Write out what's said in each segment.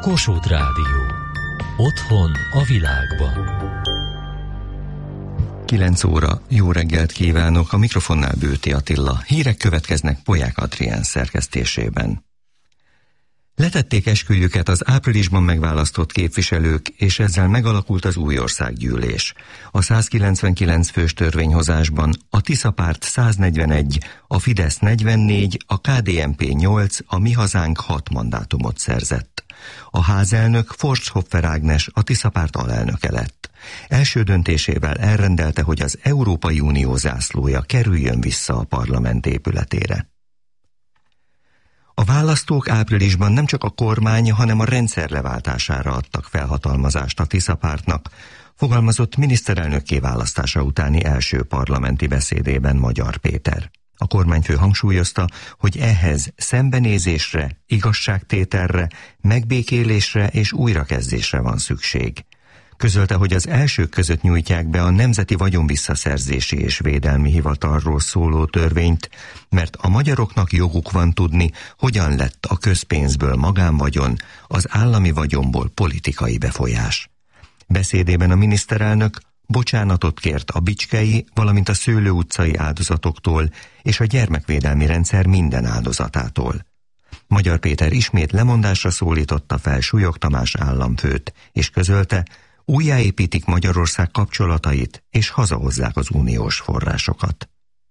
Kossuth Rádió. Otthon a világban. 9 óra, jó reggelt kívánok, a mikrofonnál Bőti Attila. Hírek következnek Polyák Adrián szerkesztésében. Letették esküjüket az áprilisban megválasztott képviselők, és ezzel megalakult az új országgyűlés. A 199 fős törvényhozásban a Tisza Párt 141, a Fidesz 44, a KDNP 8, a Mi Hazánk 6 mandátumot szerzett. A házelnök Forsthoffer Ágnes a Tisza Párt alelnöke lett. Első döntésével elrendelte, hogy az Európai Unió zászlója kerüljön vissza a parlament épületére. A választók áprilisban nem csak a kormány, hanem a rendszer leváltására adtak felhatalmazást a Tisza Pártnak, fogalmazott miniszterelnökké választása utáni első parlamenti beszédében Magyar Péter. A kormányfő hangsúlyozta, hogy ehhez szembenézésre, igazságtételre, megbékélésre és újrakezdésre van szükség. Közölte, hogy az elsők között nyújtják be a Nemzeti Vagyonvisszaszerzési és Védelmi Hivatalról szóló törvényt, mert a magyaroknak joguk van tudni, hogyan lett a közpénzből magánvagyon, az állami vagyonból politikai befolyás. Beszédében a miniszterelnök bocsánatot kért a Bicskei, valamint a Szőlő utcai áldozatoktól és a gyermekvédelmi rendszer minden áldozatától. Magyar Péter ismét lemondásra szólította fel Súlyog Tamás államfőt, és közölte, újjáépítik Magyarország kapcsolatait, és hazahozzák az uniós forrásokat.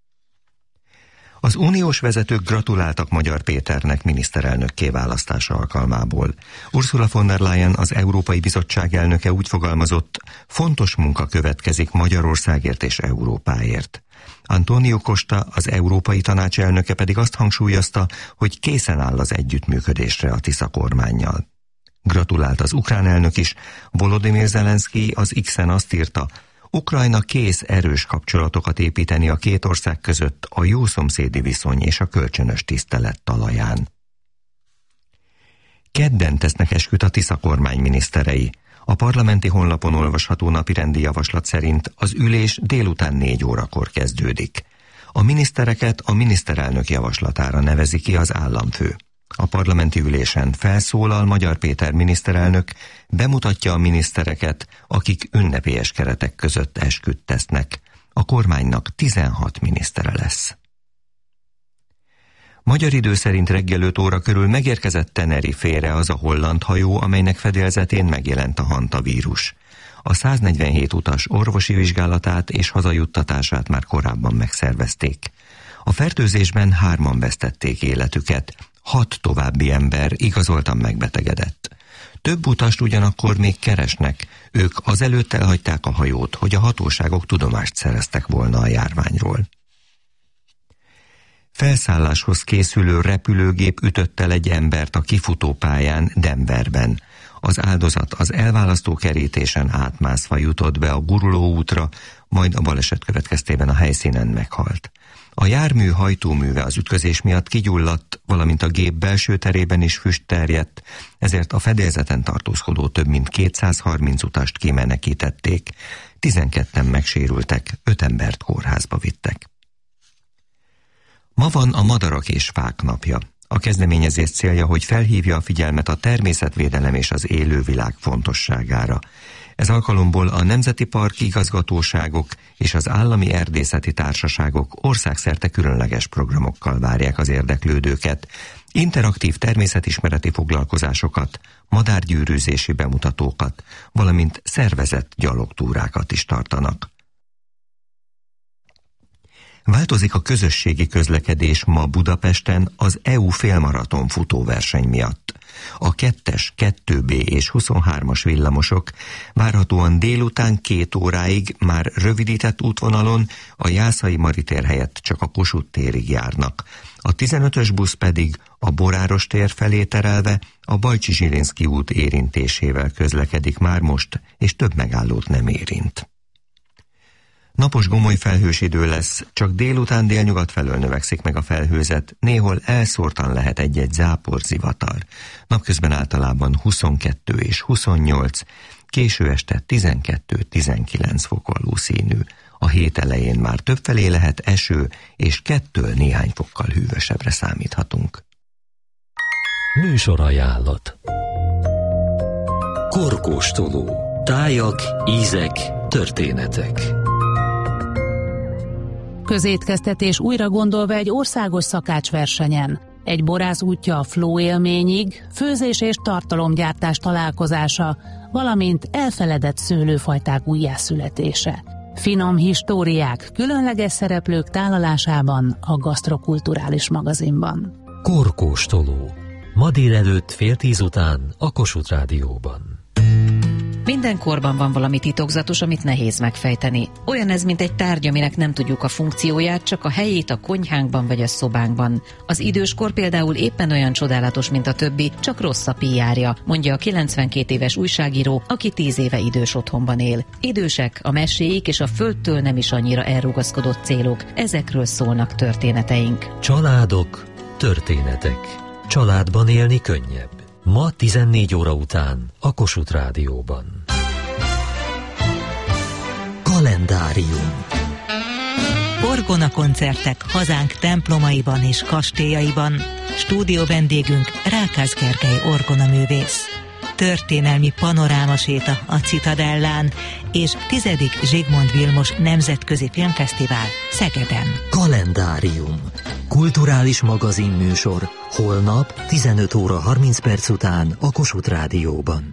Az uniós vezetők gratuláltak Magyar Péternek miniszterelnökké választása alkalmából. Ursula von der Leyen, az Európai Bizottság elnöke úgy fogalmazott, fontos munka következik Magyarországért és Európáért. Antonio Costa, az Európai Tanács elnöke pedig azt hangsúlyozta, hogy készen áll az együttműködésre a Tisza kormánnyal. Gratulált az ukrán elnök is, Volodymyr Zelenszky az X-en azt írta, Ukrajna kész erős kapcsolatokat építeni a két ország között a jó szomszédi viszony és a kölcsönös tisztelet talaján. Kedden tesznek esküt a Tisza kormány miniszterei. A parlamenti honlapon olvasható napirendi javaslat szerint az ülés délután 4 órakor kezdődik. A minisztereket a miniszterelnök javaslatára nevezi ki az államfő. A parlamenti ülésen felszólal Magyar Péter miniszterelnök, bemutatja a minisztereket, akik ünnepélyes keretek között esküt tesznek. A kormánynak 16 minisztere lesz. Magyar idő szerint reggel 5 óra körül megérkezett Tenerifére az a holland hajó, amelynek fedélzetén megjelent a hantavírus. A 147 utas orvosi vizsgálatát és hazajuttatását már korábban megszervezték. A fertőzésben 3-an vesztették életüket, 6 további ember igazoltan megbetegedett. Több utast ugyanakkor még keresnek, ők azelőtt elhagyták a hajót, hogy a hatóságok tudomást szereztek volna a járványról. Felszálláshoz készülő repülőgép ütött el egy embert a kifutópályán Denverben. Az áldozat az elválasztókerítésen átmászva jutott be a guruló útra, majd a baleset következtében a helyszínen meghalt. A jármű hajtóműve az ütközés miatt kigyulladt, valamint a gép belső terében is füst terjedt, ezért a fedélzeten tartózkodó több mint 230 utast kimenekítették. 12-en megsérültek, 5 embert kórházba vittek. Ma van a Madarak és Fák napja. A kezdeményezés célja, hogy felhívja a figyelmet a természetvédelem és az élővilág fontosságára. Ez alkalomból a nemzeti parki igazgatóságok és az állami erdészeti társaságok országszerte különleges programokkal várják az érdeklődőket, interaktív természetismereti foglalkozásokat, madárgyűrűzési bemutatókat, valamint szervezett gyalogtúrákat is tartanak. Változik a közösségi közlekedés ma Budapesten az EU félmaraton futóverseny miatt. A 2-es, 2B és 23-as villamosok várhatóan délután 2 óráig már rövidített útvonalon a Jászai Maritér helyett csak a Kossuth térig járnak. A 15-ös busz pedig a Boráros tér felé terelve a Bajcsy-Zsilinszky út érintésével közlekedik már most, és több megállót nem érint. Napos gomoly felhős idő lesz, csak délután délnyugat felől növekszik meg a felhőzet, néhol elszórtan lehet egy-egy záporzivatar. Napközben általában 22 és 28, késő este 12-19 fok valószínű. A hét elején már többfelé lehet eső, és 2 néhány fokkal hűvösebbre számíthatunk. Műsorajánlat. Korkóstoló. Tájak, ízek, történetek. Közétkeztetés újra gondolva egy országos szakácsversenyen. Egy borász útja a flow élményig, főzés és tartalomgyártás találkozása, valamint elfeledett szőlőfajták újjászületése. Finom históriák, különleges szereplők tálalásában a Gasztrokulturális magazinban. Korkóstoló. Ma délelőtt 9:30 után a Kossuth Rádióban. Minden korban van valami titokzatos, amit nehéz megfejteni. Olyan ez, mint egy tárgy, aminek nem tudjuk a funkcióját, csak a helyét a konyhánkban vagy a szobánkban. Az időskor például éppen olyan csodálatos, mint a többi, csak rossz a PR-ja, mondja a 92 éves újságíró, aki 10 éve idős otthonban él. Idősek, a meséik és a földtől nem is annyira elrugaszkodott célok. Ezekről szólnak történeteink. Családok, történetek. Családban élni könnyebb. Ma 14 óra után a Kossuth Rádióban. Kalendárium. Orgona koncertek hazánk templomaiban és kastélyaiban. Stúdió vendégünk Rákász Gergely orgonaművész. Történelmi panorámaséta a Citadellán és 10. Zsigmond Vilmos Nemzetközi Filmfesztivál Szegeden. Kalendárium. Kulturális magazinműsor. Holnap 15 óra 30 perc után a Kossuth Rádióban.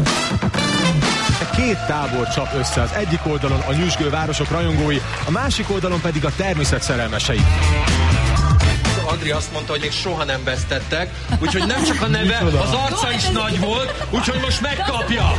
Két tábor csap össze, az egyik oldalon a nyüzsgő városok rajongói, a másik oldalon pedig a természet szerelmesei. Andri azt mondta, hogy még soha nem vesztettek, úgyhogy nem csak a neve, az arca is nagy volt, úgyhogy most megkapja!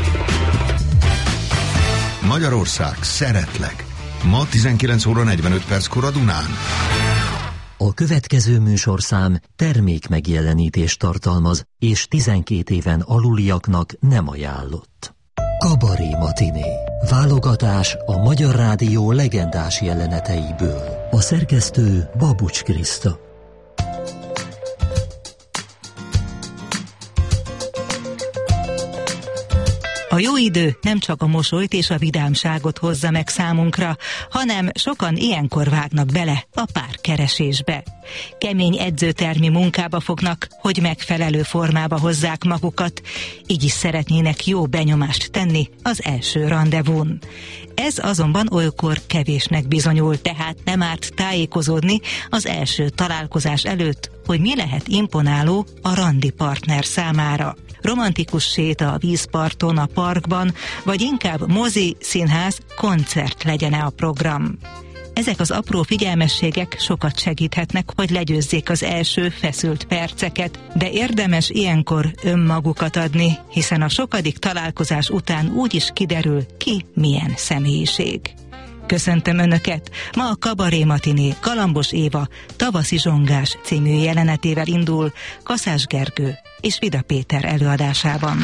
Magyarország, szeretlek! Ma 19 óra 45 perckor a Dunán. A következő műsorszám termékmegjelenítést tartalmaz, és 12 éven aluliaknak nem ajánlott. Kabaré matiné. Válogatás a Magyar Rádió legendás jeleneteiből. A szerkesztő Babucs Kriszta. A jó idő nem csak a mosolyt és a vidámságot hozza meg számunkra, hanem sokan ilyenkor vágnak bele a párkeresésbe. Kemény edzőtermi munkába fognak, hogy megfelelő formába hozzák magukat, így is szeretnének jó benyomást tenni az első randevún. Ez azonban olykor kevésnek bizonyul, tehát nem árt tájékozódni az első találkozás előtt, hogy mi lehet imponáló a randi partner számára. Romantikus séta a vízparton, a parkban, vagy inkább mozi, színház, koncert legyen-e a program. Ezek az apró figyelmességek sokat segíthetnek, hogy legyőzzék az első feszült perceket, de érdemes ilyenkor önmagukat adni, hiszen a sokadik találkozás után úgy is kiderül, ki milyen személyiség. Köszöntöm Önöket! Ma a Kabaré matiné Galambos Éva Tavaszi zsongás című jelenetével indul Kaszás Gergő és Vida Péter előadásában.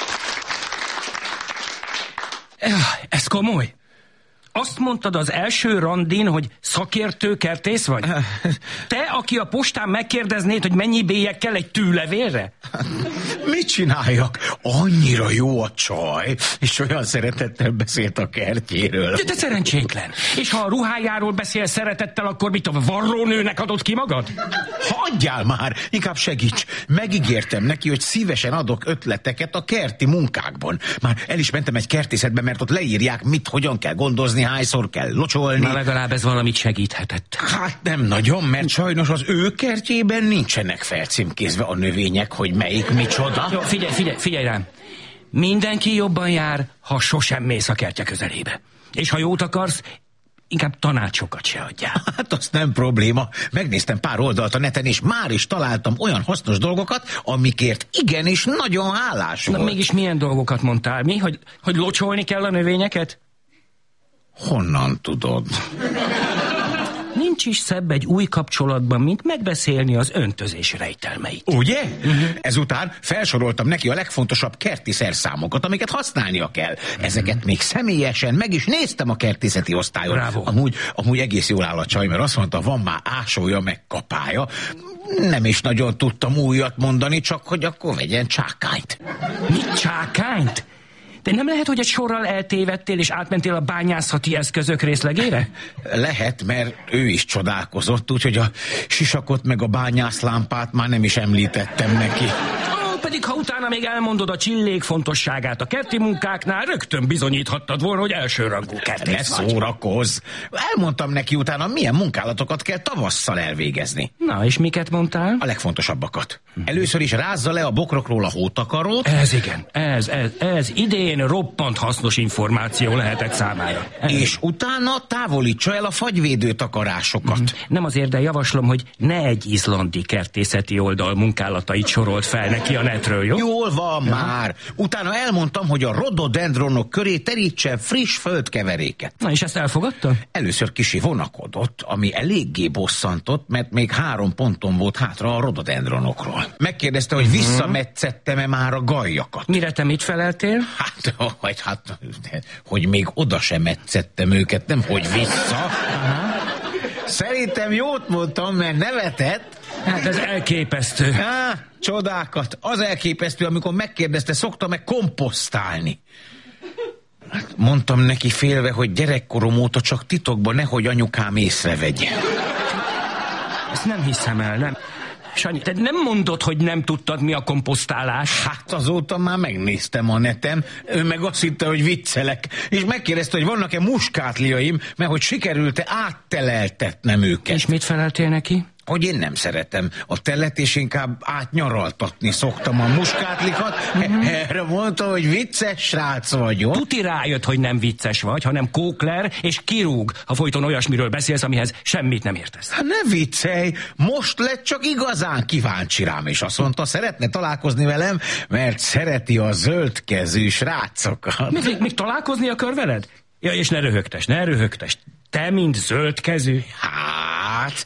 Ez komoly? Azt mondtad az első randin, hogy szakértő kertész vagy? Te, aki a postán megkérdeznéd, hogy mennyi bélyeg kell egy tűlevélre? Mit csináljak? Annyira jó a csaj, és olyan szeretettel beszélt a kertjéről. De szerencsétlen. És ha a ruhájáról beszél szeretettel, akkor mit, a varrónőnek adod ki magad? Hagyjál már, inkább segíts. Megígértem neki, hogy szívesen adok ötleteket a kerti munkákban. Már el is mentem egy kertészetbe, mert ott leírják, mit, hogyan kell gondozni, hányszor kell locsolni. Na legalább ez valamit segíthetett. Hát nem nagyon, mert sajnos az ő kertjében nincsenek felcímkézve a növények, hogy melyik micsoda. Jó, figyelj rám. Mindenki jobban jár, ha sosem mész a kertje közelébe. És ha jót akarsz, inkább tanácsokat se adjál. Hát az nem probléma. Megnéztem pár oldalt a neten, és már is találtam olyan hasznos dolgokat, amikért igenis nagyon hálás volt. Na mégis milyen dolgokat mondtál? Mi? Hogy locsolni kell a növényeket? Honnan tudod? Nincs is szebb egy új kapcsolatban, mint megbeszélni az öntözés rejtelmeit. Ugye? Ezután felsoroltam neki a legfontosabb kerti szerszámokat, amiket használnia kell. Ezeket még személyesen meg is néztem a kertészeti osztályon. Bravo. Amúgy egész jól áll a csaj, mert azt mondta, van már ásója, meg kapája. Nem is nagyon tudtam újat mondani, csak hogy akkor vegyen csákányt. Mit, csákányt? De nem lehet, hogy egy sorral eltévedtél, és átmentél a bányászati eszközök részlegére? Lehet, mert ő is csodálkozott, úgyhogy a sisakot meg a bányászlámpát már nem is említettem neki. Pedig ha utána még elmondod a csillék fontosságát a kerti munkáknál, rögtön bizonyíthattad volna, hogy elsőrangú kertész vagy. Ne szórakozz! Elmondtam neki utána, milyen munkálatokat kell tavasszal elvégezni. Na, és miket mondtál? A legfontosabbakat. Először is rázza le a bokrokról a hótakarót. Ez igen, ez idén roppant hasznos információ lehetett számára. És utána távolítsa el a fagyvédő takarásokat. Nem azért, de javaslom, hogy ne egy izlandi kertészeti oldal munkálatait sorolt fel neki a netről, jó? Jól van már. Utána elmondtam, hogy a rododendronok köré terítse friss földkeveréket. Na, és ezt elfogadta? Először kicsi vonakodott, ami eléggé bosszantott, mert még 3 ponton volt hátra a rododendronokról. Megkérdezte, hogy visszametszedtem-e már a gajjakat. Mire te mit feleltél? Hogy még oda sem metszettem őket, nem hogy vissza. Szerintem jót mondtam, mert nevetett. Hát ez elképesztő. Csodákat. Az elképesztő, amikor megkérdezte, szoktam-e komposztálni. Mondtam neki félve, hogy gyerekkorom óta csak titokban, nehogy anyukám észrevegye. Ezt nem hiszem el, nem. Sanyi, te nem mondod, hogy nem tudtad, mi a komposztálás? Hát azóta már megnéztem a neten, ő meg azt hitte, hogy viccelek, és megkérdezte, hogy vannak-e muskátliaim, mert hogy sikerült-e átteleltetnem őket. És mit feleltél neki? Hogy én nem szeretem a telet, és inkább átnyaraltatni szoktam a muskátlikat. Erre mondta, hogy vicces srác vagyok. Tuti rájött, hogy nem vicces vagy, hanem kókler, és kirúg, ha folyton olyasmiről beszélsz, amihez semmit nem értesz. Hát ne viccelj, most lett csak igazán kíváncsi rám, és azt mondta, szeretne találkozni velem, mert szereti a zöldkezű srácokat. Még találkozni akar veled? Ja, és ne röhögtes. Te, mint zöldkezű? Hát...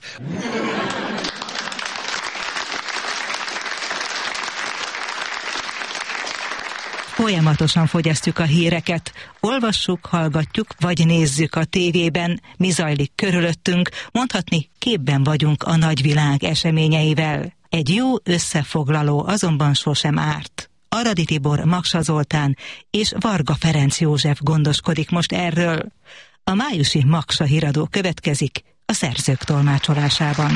Folyamatosan fogyasztjuk a híreket, olvassuk, hallgatjuk, vagy nézzük a tévében, mi zajlik körülöttünk, mondhatni képben vagyunk a nagyvilág eseményeivel. Egy jó összefoglaló azonban sosem árt. Aradi Tibor, Maksa Zoltán és Varga Ferenc József gondoskodik most erről. A májusi Maksa híradó következik a szerzők tolmácsolásában.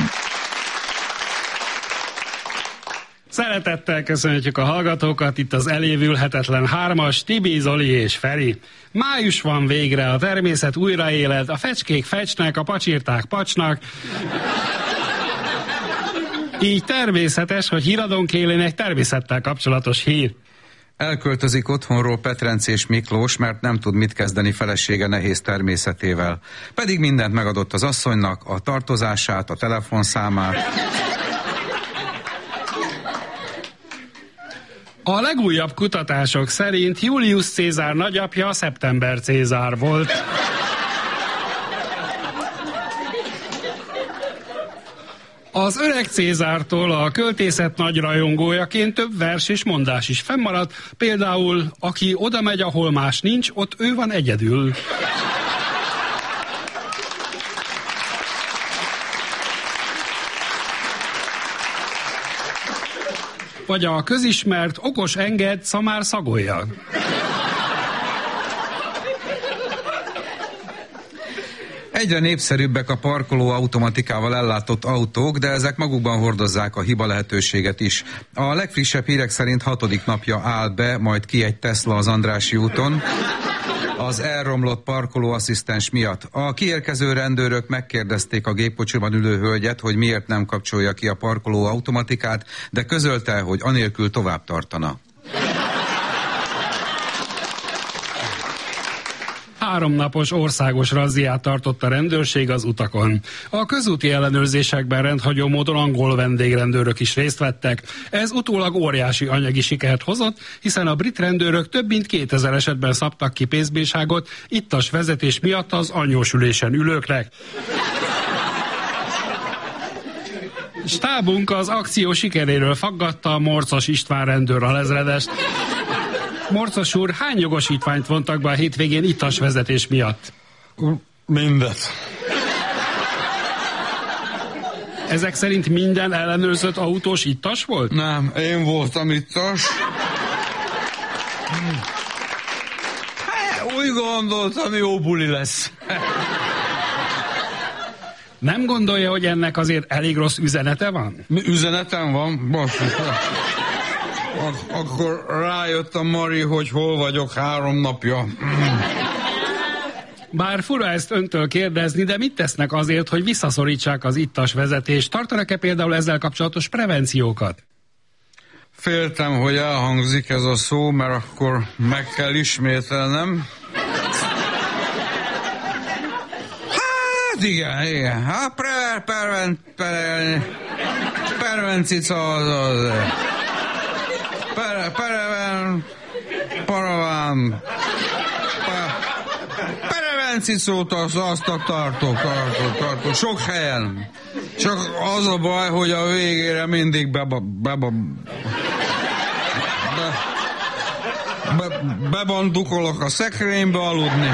Szeretettel köszöntjük a hallgatókat, itt az elévülhetetlen 3-as, Tibi, Zoli és Feri. Május van végre, a természet újraéled, a fecskék fecsnek, a pacsirták pacsnak. Így természetes, hogy híradónk élén egy természettel kapcsolatos hír. Elköltözik otthonról Petrenc és Miklós, mert nem tud mit kezdeni felesége nehéz természetével. Pedig mindent megadott az asszonynak, a tartozását, a telefonszámát. A legújabb kutatások szerint Julius Cézár nagyapja Szeptember Cézár volt. Az öreg Cézártól a költészet nagy rajongójaként több vers és mondás is fennmaradt, például aki oda megy, ahol más nincs, ott ő van egyedül. Vagy a közismert okos enged, szamár szagolja. Egyre népszerűbbek a parkoló automatikával ellátott autók, de ezek magukban hordozzák a hiba lehetőséget is. A legfrissebb hírek szerint 6. napja áll be, majd ki egy Tesla az Andrássy úton az elromlott parkolóasszisztens miatt. A kiérkező rendőrök megkérdezték a gépkocsiban ülő hölgyet, hogy miért nem kapcsolja ki a parkoló automatikát, de közölte, hogy anélkül tovább tartana. 3 napos országos razziát tartott a rendőrség az utakon. A közúti ellenőrzésekben rendhagyó módon angol vendégrendőrök is részt vettek. Ez utólag óriási anyagi sikert hozott, hiszen a brit rendőrök több mint 2000 esetben szabtak ki pénzbírságot ittas vezetés miatt az anyósülésen ülőknek. Stábunk az akció sikeréről faggatta Morcos István rendőr alezredest. Morcos úr, hány jogosítványt vontak be a hétvégén ittas vezetés miatt? Mindet. Ezek szerint minden ellenőrzött autós ittas volt? Nem, én voltam ittas. Úgy gondoltam, jó buli lesz. Nem gondolja, hogy ennek azért elég rossz üzenete van? Üzenetem van? Basszus. Akkor rájött a Mari, hogy hol vagyok 3 napja. Bár fura ezt öntől kérdezni, de mit tesznek azért, hogy visszaszorítsák az ittas vezetést? Tartanak-e például ezzel kapcsolatos prevenciókat? Féltem, hogy elhangzik ez a szó, mert akkor meg kell ismételnem. Hát igen. A prevencica az... Prevencicót azt tartok sok helyen. Csak az a baj, hogy a végére mindig bebandukolok a szekrénybe aludni.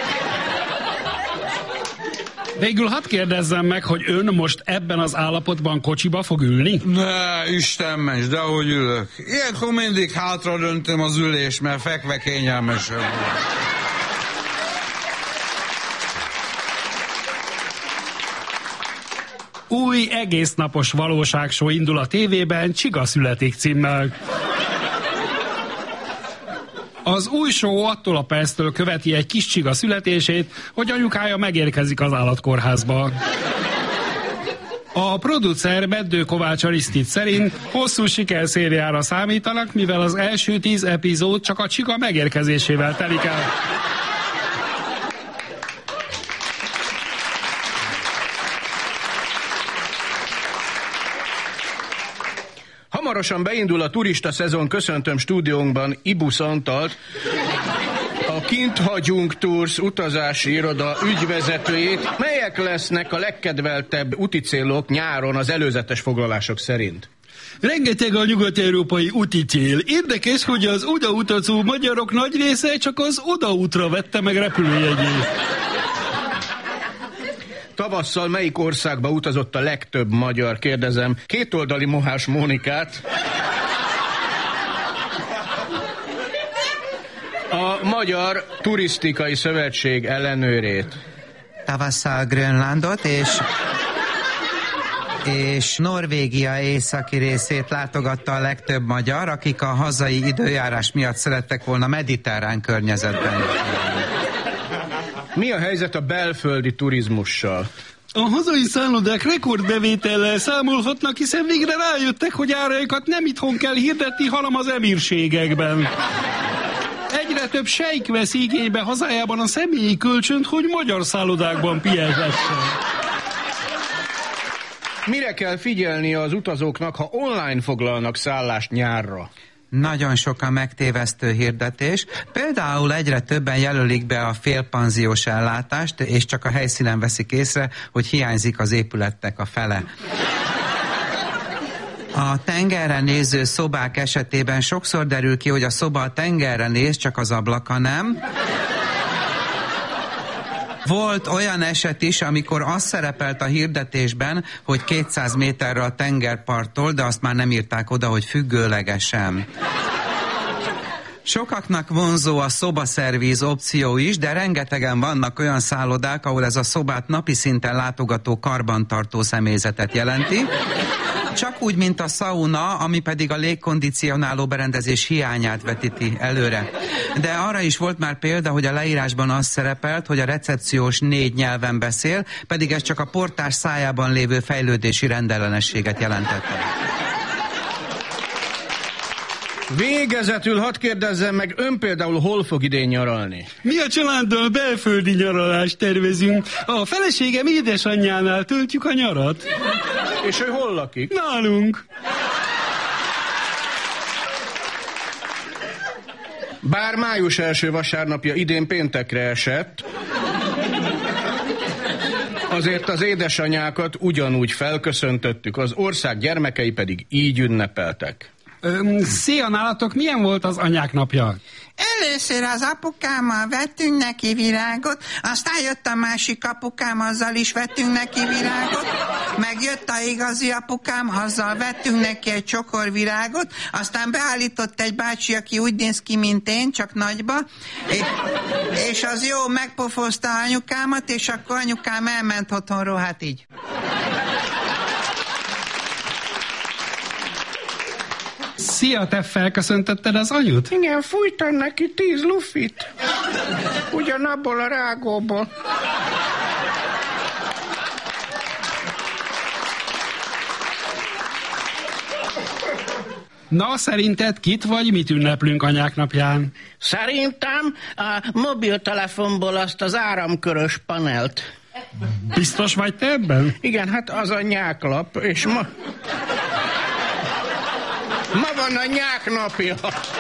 Végül hadd kérdezzem meg, hogy ön most ebben az állapotban kocsiba fog ülni? Ne, Isten ments, dehogy ülök. Ilyenkor mindig hátra döntöm az ülést, mert fekve kényelmesebb. Új egésznapos valóságshow indul a tévében, Csiga születik címmel. Az új show attól a perctől követi egy kis csiga születését, hogy anyukája megérkezik az állatkórházba. A producer Meddő Kovács Arisztid szerint hosszú sikerszériára számítanak, mivel az első 10 epizód csak a csiga megérkezésével telik el. Hamarosan beindul a turista szezon, köszöntöm stúdiónkban Ibusz Antalt, a Kint hagyunk Tours utazási iroda ügyvezetőjét. Melyek lesznek a legkedveltebb úti célok nyáron az előzetes foglalások szerint? Rengeteg a nyugat-európai úti cél. Érdekes, hogy az odautazó magyarok nagy része csak az odaútra vette meg repülőjegyét. Tavasszal melyik országba utazott a legtöbb magyar, kérdezem, kétoldali Mohás Mónikát, a Magyar Turisztikai Szövetség ellenőrét. Tavasszal Grönlandot és Norvégia északi részét látogatta a legtöbb magyar, akik a hazai időjárás miatt szerettek volna mediterrán környezetben. Mi a helyzet a belföldi turizmussal? A hazai szállodák rekordbevétellel számolhatnak, hiszen végre rájöttek, hogy áraikat nem itthon kell hirdetni, hanem az emírségekben. Egyre több sejk vesz igénybe hazájában a személyi kölcsönt, hogy magyar szállodákban pihenhessen. Mire kell figyelni az utazóknak, ha online foglalnak szállást nyárra? Nagyon sok a megtévesztő hirdetés. Például egyre többen jelölik be a félpanziós ellátást, és csak a helyszínen veszik észre, hogy hiányzik az épületnek a fele. A tengerre néző szobák esetében sokszor derül ki, hogy a szoba a tengerre néz, csak az ablaka nem. Volt olyan eset is, amikor az szerepelt a hirdetésben, hogy 200 méterre a tengerparttól, de azt már nem írták oda, hogy függőlegesen. Sokaknak vonzó a szobaszervíz opció is, de rengetegen vannak olyan szállodák, ahol ez a szobát napi szinten látogató karbantartó személyzetet jelenti. Csak úgy, mint a szauna, ami pedig a légkondicionáló berendezés hiányát vetíti előre. De arra is volt már példa, hogy a leírásban az szerepelt, hogy a recepciós 4 nyelven beszél, pedig ez csak a portás szájában lévő fejlődési rendellenességet jelentette. Végezetül hadd kérdezzem meg, ön például hol fog idén nyaralni? Mi a családdal belföldi nyaralást tervezünk. A feleségem édesanyjánál töltjük a nyarat. És ő hol lakik? Nálunk. Bár május első vasárnapja idén péntekre esett, azért az édesanyákat ugyanúgy felköszöntöttük, az ország gyermekei pedig így ünnepeltek. Szia, nálatok milyen volt az anyák napja? Először az apukámmal vettünk neki virágot, aztán jött a másik apukám, azzal is vettünk neki virágot, meg jött a igazi apukám, azzal vettünk neki egy csokor virágot, aztán beállított egy bácsi, aki úgy néz ki, mint én, csak nagyba, és az jó megpofozta anyukámat, és akkor anyukám elment otthonról, hát így. Szia, te felköszöntötted az anyut? Igen, fújtam neki 10 lufit. Ugyanabból a rágóból. Na, szerinted kit vagy mit ünneplünk anyák napján? Szerintem a mobiltelefonból azt az áramkörös panelt. Biztos vagy te ebben? Igen, hát az a nyáklap, és ma van a nyáknapja.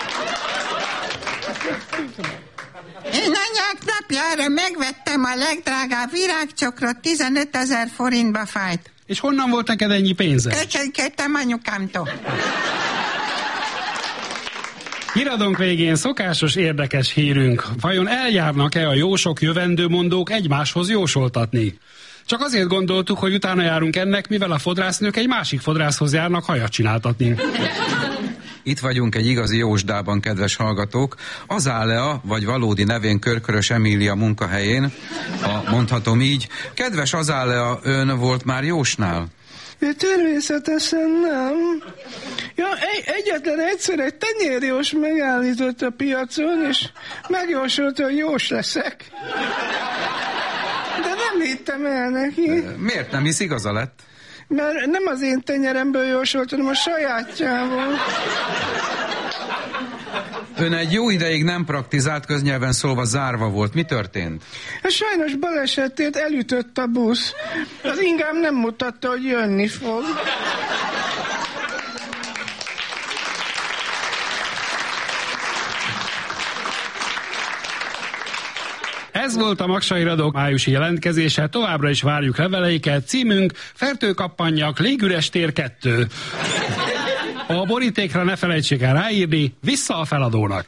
Én a nyáknapjára megvettem a legdrágább virágcsokrot, 15 000 forintba fájt. És honnan volt neked ennyi pénzed? Köcsönködtem anyukámtól. Híradónk végén szokásos érdekes hírünk. Vajon eljárnak-e a jósok jövendőmondók egymáshoz jósoltatni? Csak azért gondoltuk, hogy utána járunk ennek, mivel a fodrásznők egy másik fodrászhoz járnak hajat csináltatni. Itt vagyunk egy igazi jósdában, kedves hallgatók. Azálea, vagy valódi nevén Körkörös Emília munkahelyén, mondhatom így. Kedves Azálea, ön volt már jósnál? Természetesen nem. Ja, egyetlen egyszer egy tenyérjós megállított a piacon, és megjósolta, hogy jós leszek. De nem hittem el neki. Miért nem, hisz igaza lett? Mert nem az én tenyeremből jósolt, hanem a sajátjából. Ön egy jó ideig nem praktizált, köznyelven szólva zárva volt. Mi történt? Sajnos balesetét elütött a busz. Az ingám nem mutatta, hogy jönni fog. Ez volt a Magsa Híradók májusi jelentkezése, továbbra is várjuk leveleiket, címünk Fertőkappanyak, Légüres tér 2. A borítékra ne felejtsék el ráírni, vissza a feladónak.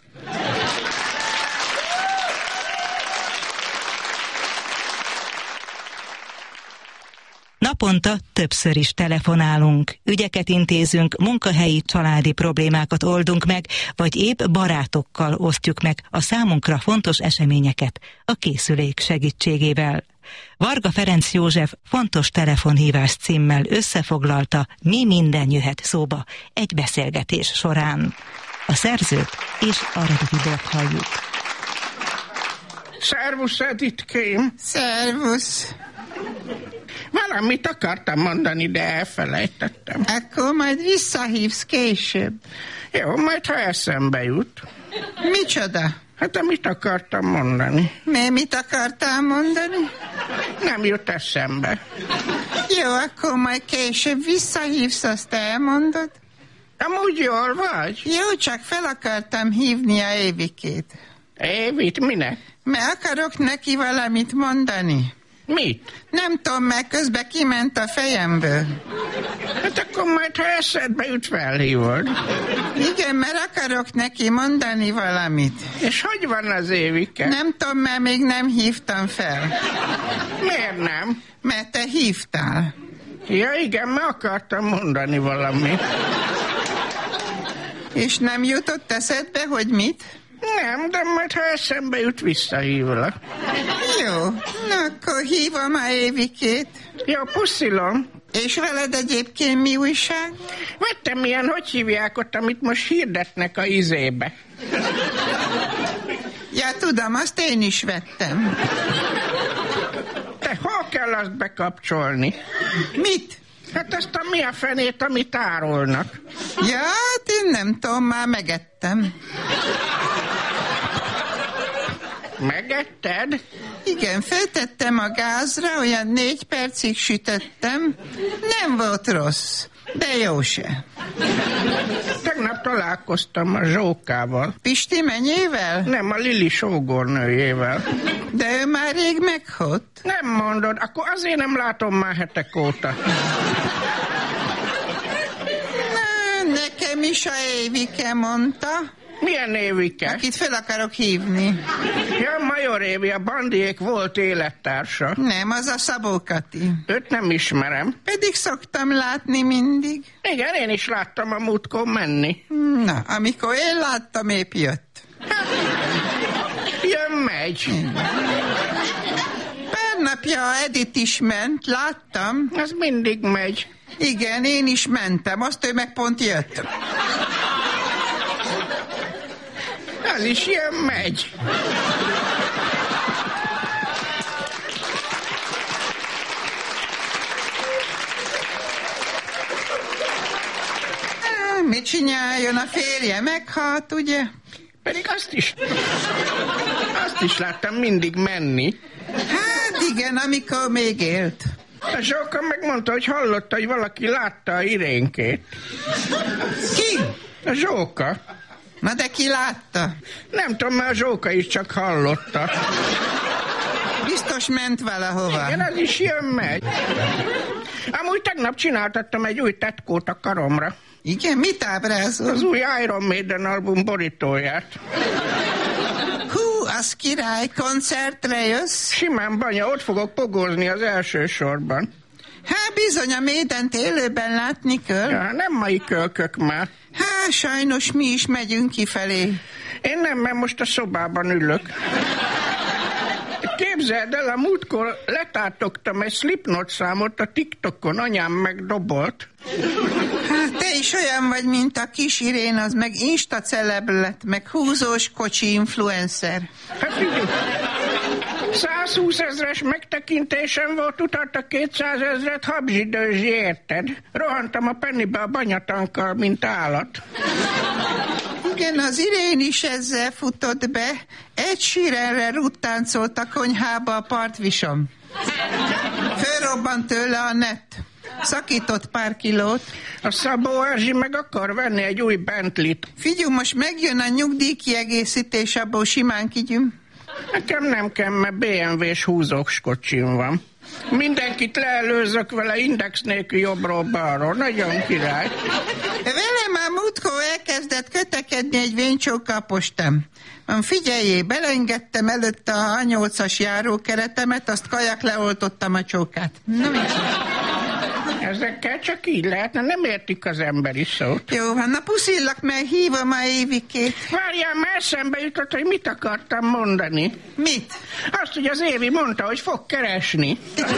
Naponta többször is telefonálunk, ügyeket intézünk, munkahelyi, családi problémákat oldunk meg, vagy épp barátokkal osztjuk meg a számunkra fontos eseményeket a készülék segítségével. Varga Ferenc József fontos telefonhívás címmel összefoglalta, mi minden jöhet szóba egy beszélgetés során. A szerzőt és Aradi Tibort halljuk. Szervusz, Editkém! Szervusz! Valamit akartam mondani, de elfelejtettem. Akkor majd visszahívsz később. Jó, majd ha eszembe jut. Micsoda? Hát amit akartam mondani. Mit akartál mondani? Nem jut eszembe. Jó, akkor majd később visszahívsz, azt elmondod? Amúgy jól vagy? Jó, csak fel akartam hívni a Évikét. Évit? Minek? Mert akarok neki valamit mondani. Mit? Nem tudom, mert közben kiment a fejemből. Hát akkor majd, ha eszedbe jut, felhívod. Igen, mert akarok neki mondani valamit. És hogy van az Évike? Nem tudom, mert még nem hívtam fel. Miért nem? Mert te hívtál. Ja igen, mert akartam mondani valamit. És nem jutott eszedbe, hogy mit? Nem, de majd ha eszembe jut, visszahívlak. Jó, na akkor hívom a Évikét. Jó, puszilom. És veled egyébként mi újság? Vettem ilyen, hogy hívják ott, amit most hirdetnek a izébe. Ja, tudom, azt én is vettem. Te hol kell azt bekapcsolni? Mit? Hát ezt a mi a fenét, amit árulnak. Ja, hát én nem tudom, már megettem. Megetted? Igen, feltettem a gázra, olyan 4 percig sütöttem. Nem volt rossz, de jó se. Tegnap találkoztam a Zsókával. Pisti menyével? Nem, a Lili sógornőjével. De ő már rég meghalt. Nem mondod, akkor azért nem látom már hetek óta. Nekem is a Évike mondta. Milyen Évike? Akit fel akarok hívni. Ja, Major Évi, a Bandiék volt élettársa. Nem, az a Szabó Kati. Őt nem ismerem. Pedig szoktam látni mindig. Igen, én is láttam a múltkor menni. Na, amikor én láttam, épp jött. Jön-megy. Pár napja Edith is ment, láttam. Az mindig megy. Igen, én is mentem, azt ő meg pont jött. Az is jön-megy. Mit csináljon a férje? Meghalt, ugye? Pedig azt is láttam mindig menni. Hát igen, amikor még élt. A Zsóka megmondta, hogy hallotta, hogy valaki látta a Irénkét. Ki? A Zsóka. Na de ki látta? Nem tudom, mert a Zsóka is csak hallotta. Biztos ment valahova. Igen, az is jön-megy. Amúgy tegnap csináltattam egy új tetkót a karomra. Igen, mit ábrázol? Az új Iron Maiden album borítóját. Hú, az király, koncertre jössz? Simán, Banya, ott fogok pogózni az első sorban. Hát bizony, a Maident élőben látni kell. Ja, nem mai kölkök már. Hát sajnos mi is megyünk kifelé. Én nem, mert most a szobában ülök. Képzeld el, a múltkor letátogtam egy Slipknot számot a TikTokon, anyám megdobolt. Hát te is olyan vagy, mint a kis Irén, az meg Insta celeb lett, meg húzós kocsi influencer. Hát figyelj, 120 000-es megtekintésem volt, utalta 200 000-et habzsidőzsi, érted? Rohantam a Pennybe a banyatankkal, mint állat. Igen, az Irén is ezzel futott be. Egy sírelre ruttáncolt a konyhába a partvisom. Fölrobbant tőle a net. Szakított pár kilót. A Szabó Erzsi meg akar venni egy új Bentley-t. Figyelj, most megjön a nyugdíjkiegészítés, abból simán kigyünk. Nekem nem kell, mert BMW-s húzós kocsim van. Mindenkit leelőzök vele index nélkül jobbról-balról. Nagyon király. Velem már múltkor elkezdett kötekedni egy véncsókapostam. Figyeljé, beleengedtem előtte a A8-as járókeretemet, azt kajak leoltottam a csókát. Na, ezekkel csak így lehetne, nem értik az emberi szót. Jó, na puszillak, mert hívom a Évikét. Várjál, már eszembe jutott, hogy mit akartam mondani. Mit? Azt, hogy az Évi mondta, hogy fog keresni.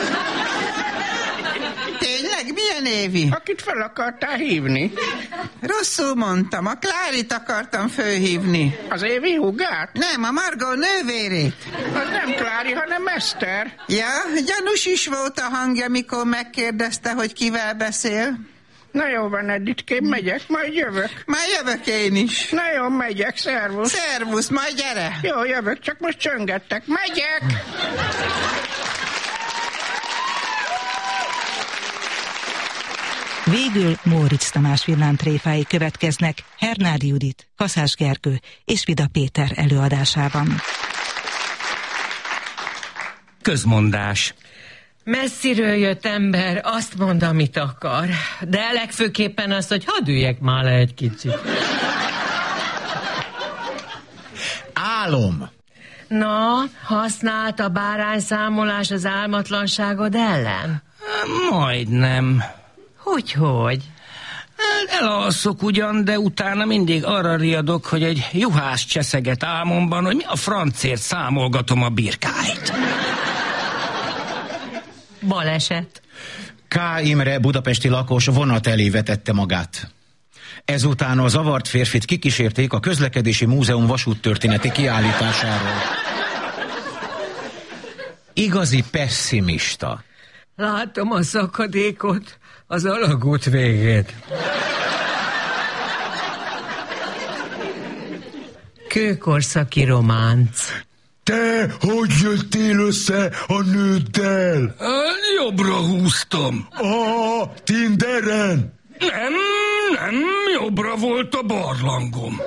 Tényleg? Milyen Évi? Akit fel akartál hívni. Rosszul mondtam, a Klárit akartam fölhívni. Az Évi húgát? Nem, a Margó nővérét. Az nem Klári, hanem Eszter. Ja, gyanús is volt a hangja, mikor megkérdezte, hogy kivel beszél. Na jó van, Editkém, megyek, majd jövök. Majd jövök én is. Na jó, megyek, szervusz. Szervusz, majd gyere. Jó, jövök, csak most csöngettek. Megyek! Végül Móricz Tamás villámtréfái következnek Hernádi Judit, Kaszás Gergő és Vida Péter előadásában. Közmondás. Messziről jött ember azt mond, amit akar, de legfőképpen azt, hogy hadd üljek már le egy kicsit. Álom. Na, használt a bárányszámolás az álmatlanságod ellen? Majdnem. Hogy? Elalszok ugyan, de utána mindig arra riadok, hogy egy juhász cseszeget álmomban, hogy mi a francért számolgatom a birkáit. Baleset. K. Imre, budapesti lakos vonat elé vetette magát. Ezután a zavart férfit kikísérték a Közlekedési Múzeum vasúttörténeti kiállításáról. Igazi pessimista. Látom a szakadékot, az alagút végét. Kőkorszaki románc. Te hogy jöttél össze a nőddel? Jobbra húztam. Tinderen? Nem, jobbra volt a barlangom.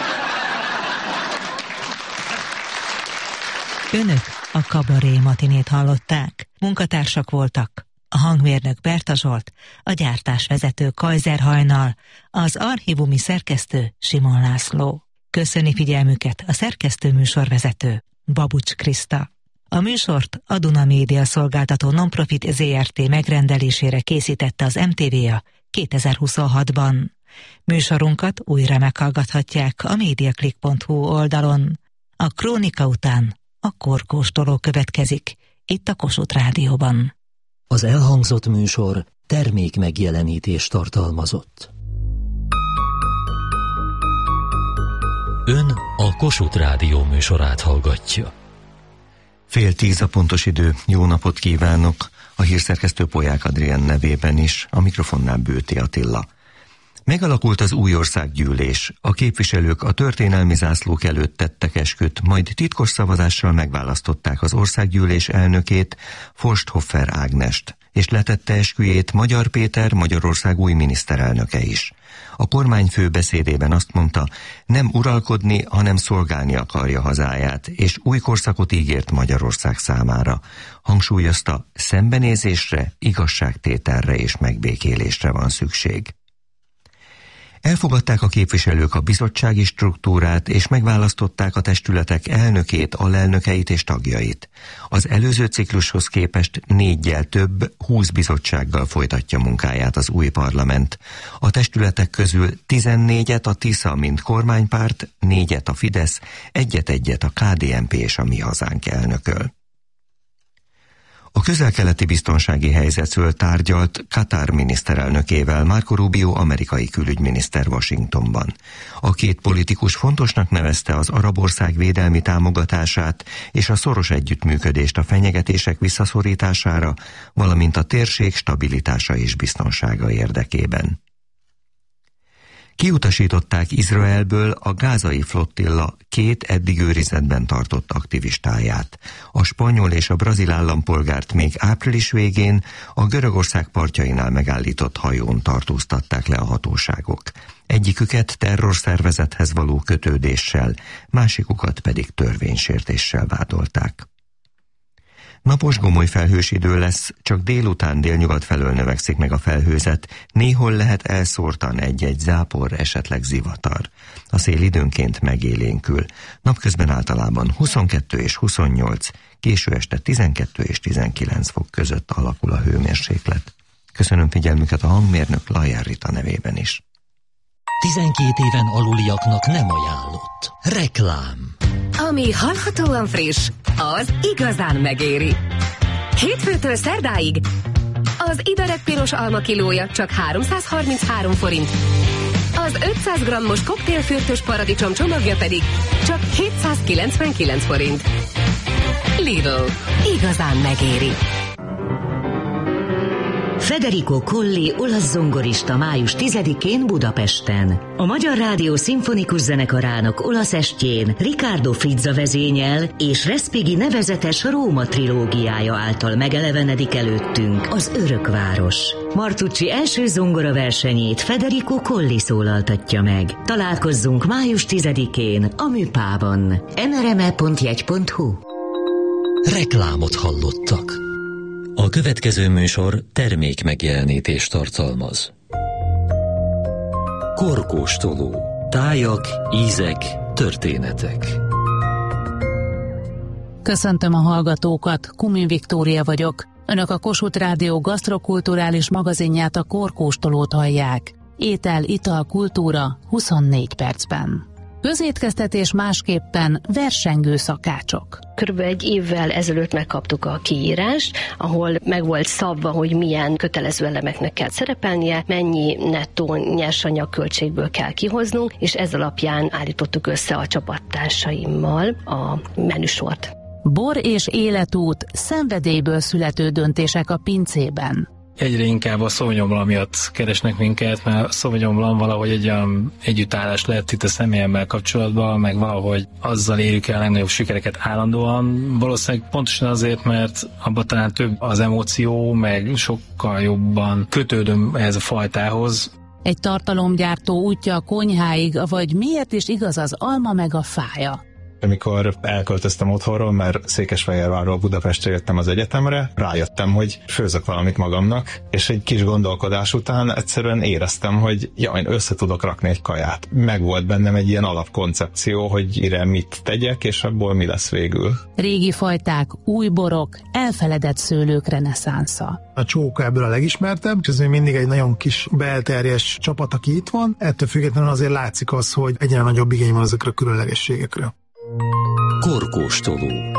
Önök a Kabaré matinét hallották. Munkatársak voltak a hangmérnök Berta Zsolt, a gyártásvezető Kajzer Hajnal, az archívumi szerkesztő Simon László. Köszöni figyelmüket a szerkesztő műsorvezető Babucs Kriszta. A műsort a Duna Média Szolgáltató Nonprofit Zrt. Megrendelésére készítette az MTV-a 2026-ban. Műsorunkat újra meghallgathatják a mediaclick.hu oldalon. A krónika után a korkóstoló következik, itt a Kossuth Rádióban. Az elhangzott műsor termék megjelenítést tartalmazott. Ön a Kossuth Rádió műsorát hallgatja. 9:30 a pontos idő. Jó napot kívánok! A hírszerkesztő Polyák Adrián nevében is, a mikrofonnál Bőti Attila. Megalakult az új országgyűlés. A képviselők a történelmi zászlók előtt tettek esküt, majd titkos szavazással megválasztották az országgyűlés elnökét, Forsthofer Ágnest, és letette esküjét Magyar Péter, Magyarország új miniszterelnöke is. A kormányfő beszédében azt mondta, nem uralkodni, hanem szolgálni akarja hazáját, és új korszakot ígért Magyarország számára. Hangsúlyozta, szembenézésre, igazságtételre és megbékélésre van szükség. Elfogadták a képviselők a bizottsági struktúrát, és megválasztották a testületek elnökét, alelnökeit és tagjait. Az előző ciklushoz képest 4-jel több, 20 bizottsággal folytatja munkáját az új parlament. A testületek közül 14-et a TISZA, mint kormánypárt, 4-et a Fidesz, 1-et a KDNP és a Mi Hazánk elnököl. A közel-keleti biztonsági helyzetről tárgyalt Katar miniszterelnökével Marco Rubio amerikai külügyminiszter Washingtonban. A két politikus fontosnak nevezte az arab ország védelmi támogatását és a szoros együttműködést a fenyegetések visszaszorítására, valamint a térség stabilitása és biztonsága érdekében. Kiutasították Izraelből a gázai flottilla 2 eddig őrizetben tartott aktivistáját. A spanyol és a brazil állampolgárt még április végén a Görögország partjainál megállított hajón tartóztatták le a hatóságok. Egyiküket terrorszervezethez való kötődéssel, másikukat pedig törvénysértéssel vádolták. Napos, gomoly felhős idő lesz, csak délután délnyugat felől növekszik meg a felhőzet, néhol lehet elszórtan egy-egy zápor, esetleg zivatar. A szél időnként megélénkül, napközben általában 22 és 28, késő este 12 és 19 fok között alakul a hőmérséklet. Köszönöm figyelmüket a hangmérnök Lajer Rita nevében is. 12 éven aluliaknak nem ajánlott. Reklám. Ami hallhatóan friss, az igazán megéri. Hétfőtől szerdáig az Iberek piros alma kilója csak 333 forint. Az 500 g-os koktélfürtös paradicsom csomagja pedig csak 799 forint. Lidl. Igazán megéri. Federico Colli olasz zongorista május 10-én Budapesten. A Magyar Rádió Szimfonikus Zenekarának olasz estjén Riccardo Frizza vezényel és Respighi nevezetes Róma trilógiája által megelevenedik előttünk az Örökváros. Martucci első zongora versenyét Federico Colli szólaltatja meg. Találkozzunk május 10-én a Műpában. nrme.jegy.hu. Reklámot hallottak. A következő műsor termék megjelenítést tartalmaz. Korkóstoló. Tájak, ízek, történetek. Köszöntöm a hallgatókat, Kumin Viktória vagyok. Önök a Kossuth Rádió gasztrokulturális magazinját, a Korkóstolót hallják. Étel, ital, kultúra 24 percben. Közétkeztetés másképpen, versengő szakácsok. Körülbelül egy évvel ezelőtt megkaptuk a kiírást, ahol meg volt szabva, hogy milyen kötelező elemeknek kell szerepelnie, mennyi nettó nyersanyag költségből kell kihoznunk, és ez alapján állítottuk össze a csapattársaimmal a menüsort. Bor és életút, szenvedélyből születő döntések a pincében. Egyre inkább a Sauvignon Blanc miatt keresnek minket, mert a Sauvignon Blanc valahogy egy olyan együttállás lett itt a személyemmel kapcsolatban, meg valahogy azzal érjük el a legnagyobb sikereket állandóan. Valószínűleg pontosan azért, mert abban talán több az emóció, meg sokkal jobban kötődöm ehhez a fajtához. Egy tartalomgyártó útja a konyháig, vagy miért is igaz az alma meg a fája? Amikor elköltöztem otthonról, mert Székesfehérvárról Budapestre jöttem az egyetemre, rájöttem, hogy főzök valamit magamnak, és egy kis gondolkodás után egyszerűen éreztem, hogy én össze tudok rakni egy kaját. Megvolt bennem egy ilyen alapkoncepció, hogy ire mit tegyek, és abból mi lesz végül. Régi fajták, új borok, elfeledett szőlők reneszánsza. A csóka ebből a legismertebb, és ez még mindig egy nagyon kis belterjes csapat, aki itt van. Ettől függetlenül azért látszik az, hogy egyre nagyobb igény van ezekre a különlegességekre. Korkóstoló.